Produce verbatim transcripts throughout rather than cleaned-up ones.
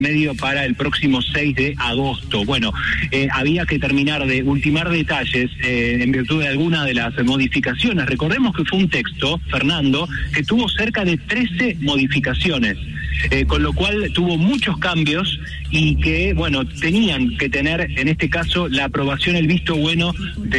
medio para el próximo seis de agosto. Bueno, eh, había que terminar de ultimar detalles eh, en virtud de alguna de las modificaciones. Recordemos que fue un texto, Fernando, que tuvo cerca de trece modificaciones, eh, con lo cual tuvo muchos cambios y que, bueno, tenían que tener, en este caso, la aprobación, el visto bueno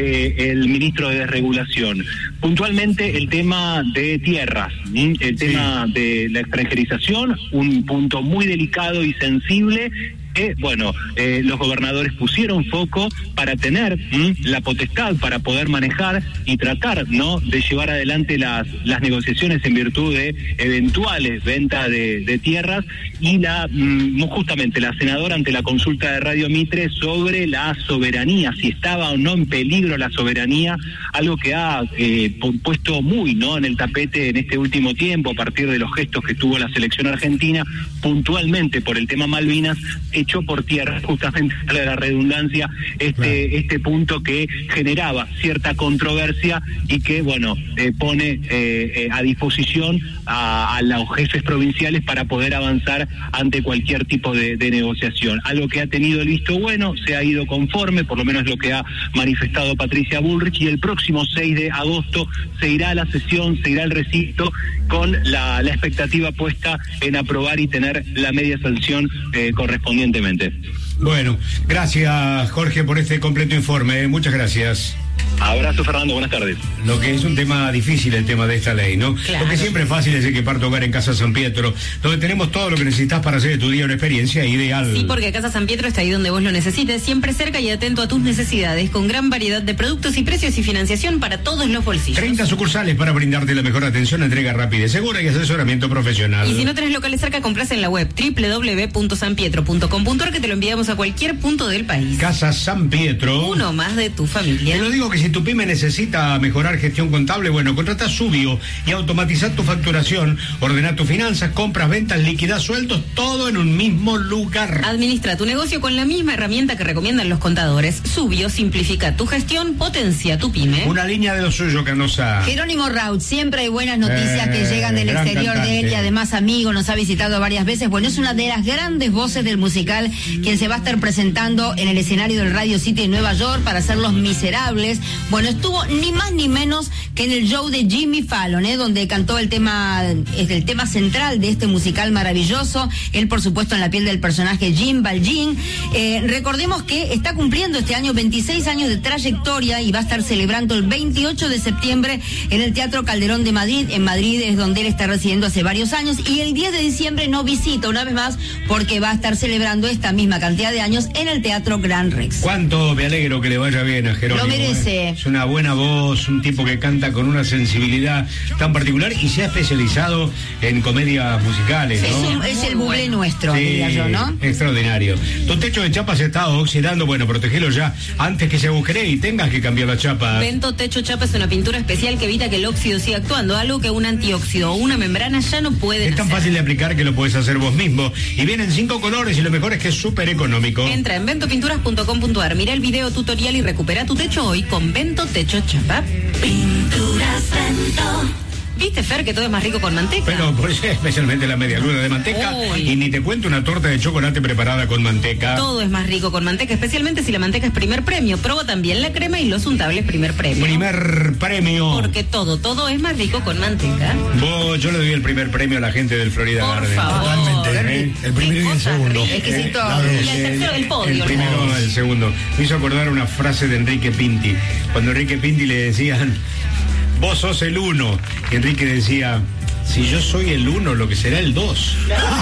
del ministro de Desregulación. Puntualmente, el tema de tierras, ¿sí? el sí. tema de la extranjerización, un punto muy delicado y sensible, que, bueno, eh, los gobernadores pusieron foco para tener ¿m? la potestad para poder manejar y tratar, ¿no?, de llevar adelante las las negociaciones en virtud de eventuales ventas de, de tierras y la m, justamente la senadora ante la consulta de Radio Mitre sobre la soberanía, si estaba o no en peligro la soberanía, algo que ha eh, puesto muy, ¿no?, en el tapete en este último tiempo a partir de los gestos que tuvo la selección argentina, puntualmente por el tema Malvinas, echó por tierra justamente de la redundancia este claro. este punto que generaba cierta controversia y que, bueno, eh, pone eh, eh, a disposición a, a los jefes provinciales para poder avanzar ante cualquier tipo de, de negociación. Algo que ha tenido el visto bueno, se ha ido conforme, por lo menos lo que ha manifestado Patricia Bullrich, y el próximo seis de agosto se irá a la sesión, se irá al recinto con la, la expectativa puesta en aprobar y tener la media sanción eh, correspondiente. Bueno, gracias Jorge por este completo informe, ¿eh? Muchas gracias. Abrazo, Fernando, buenas tardes. Lo que es un tema difícil, el tema de esta ley, ¿no? Claro. Lo que siempre es fácil es equipar tu hogar en Casa San Pietro, donde tenemos todo lo que necesitas para hacer de tu día una experiencia ideal. Sí, porque Casa San Pietro está ahí donde vos lo necesites, siempre cerca y atento a tus necesidades, con gran variedad de productos y precios y financiación para todos los bolsillos. treinta sucursales para brindarte la mejor atención, entrega rápida y segura y asesoramiento profesional. Y si no tenés locales cerca, compras en la web doble u doble u doble u punto san pietro punto com punto a r que te lo enviamos a cualquier punto del país. Casa San Pietro. Uno más de tu familia. Te lo digo que si tu pyme necesita mejorar gestión contable, bueno, contrata Subio y automatizar tu facturación, ordenar tus finanzas, compras, ventas, liquidar sueldos, todo en un mismo lugar. Administra tu negocio con la misma herramienta que recomiendan los contadores. Subio simplifica tu gestión, potencia tu pyme. Una línea de lo suyo, Canosa. Jerónimo Raut, siempre hay buenas noticias eh, que llegan del exterior cantante. de él y además amigo, nos ha visitado varias veces. Bueno, es una de las grandes voces del musical, quien se va a estar presentando en el escenario del Radio City de Nueva York para hacer Los Miserables. Bueno, estuvo ni más ni menos que en el show de Jimmy Fallon, ¿eh? donde cantó el tema, es el tema central de este musical maravilloso. Él, por supuesto, en la piel del personaje Jim Valjean. Eh, recordemos que está cumpliendo este año veintiséis años de trayectoria y va a estar celebrando el veintiocho de septiembre en el Teatro Calderón de Madrid. En Madrid es donde él está residiendo hace varios años, y el diez de diciembre nos visita una vez más porque va a estar celebrando esta misma cantidad de años en el Teatro Gran Rex. Cuánto me alegro que le vaya bien a Jerónimo. Lo merece. ¿eh? Es una buena voz, un tipo que canta con una sensibilidad tan particular y se ha especializado en comedias musicales, ¿no? Es, un, es el Bublé nuestro, sí, diría yo, ¿no? Extraordinario. Tu techo de chapa se está oxidando, bueno, protegelo ya antes que se agujere y tengas que cambiar la chapa. Vento Techo Chapa es una pintura especial que evita que el óxido siga actuando, algo que un antióxido o una membrana ya no pueden Es tan hacer. fácil de aplicar que lo puedes hacer vos mismo. Y vienen cinco colores y lo mejor es que es súper económico. Entra en vento pinturas punto com punto a r, mira el video tutorial y recupera tu techo hoy con Vento Techo Chapa. Pinturas Vento. ¿Viste, Fer, que todo es más rico con manteca? Pero por eso especialmente la media luna de manteca. Uy. Y ni te cuento una torta de chocolate preparada con manteca. Todo es más rico con manteca, especialmente si la manteca es primer premio. Proba también la crema y los untables primer premio. Primer premio. Porque todo, todo es más rico con manteca. Vos, yo le doy el primer premio a la gente del Florida Por Garden. favor. Totalmente. ¿Eh? El primero y el segundo. Exquisito. Eh, Y el tercero, el podio. El primero, ¿no? el segundo. Me hizo acordar una frase de Enrique Pinti. Cuando Enrique Pinti le decían, vos sos el uno. Y Enrique decía, si yo soy el uno, lo que será el dos.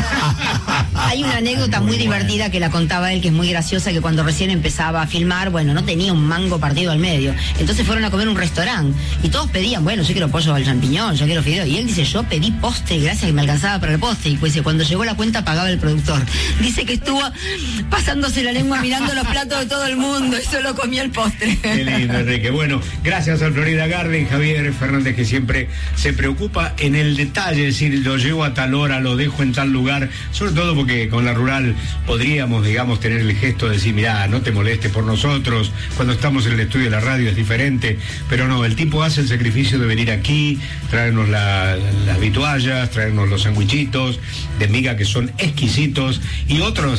Hay una anécdota muy divertida que la contaba él, que es muy graciosa, que cuando recién empezaba a filmar, bueno, no tenía un mango partido al medio. Entonces fueron a comer a un restaurante y todos pedían, bueno, yo quiero pollo al champiñón, yo quiero fideo. Y él dice, yo pedí postre, gracias que me alcanzaba para el postre. Y pues cuando llegó la cuenta pagaba el productor. Dice que estuvo pasándose la lengua mirando los platos de todo el mundo y solo comía el postre. Qué lindo, Enrique. Bueno, gracias al Florida Garden, Javier Fernández, que siempre se preocupa en el detalle detalle, es decir, lo llevo a tal hora, lo dejo en tal lugar, sobre todo porque con la rural podríamos, digamos, tener el gesto de decir, mirá, no te molestes por nosotros, cuando estamos en el estudio de la radio es diferente, pero no, el tipo hace el sacrificio de venir aquí, traernos la, las vituallas, traernos los sandwichitos de miga que son exquisitos, y otros